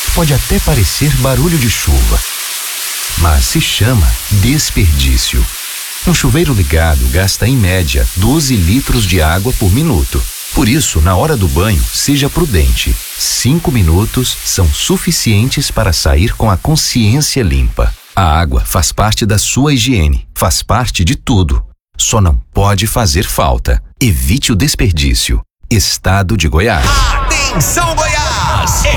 Pode até parecer barulho de chuva, mas se chama desperdício. Um chuveiro ligado gasta em média 12 litros de água por minuto. Por isso, na hora do banho, seja prudente. 5 minutos são suficientes para sair com a consciência limpa. A água faz parte da sua higiene, faz parte de tudo. Só não pode fazer falta. Evite o desperdício. Estado de Goiás. Atenção, Goiás!